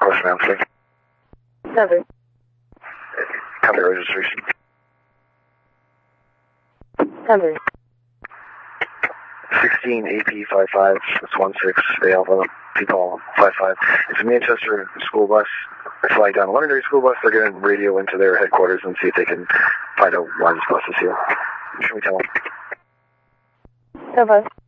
Course announcement. 7. Copy registration. 7. 16 AP55, that's 16 A Alpha, people 55. It's a Manchester school bus. It's like down a Londonderry school bus. They're going to radio into their headquarters and see if they can find out why this bus is here. Should we tell them? 7.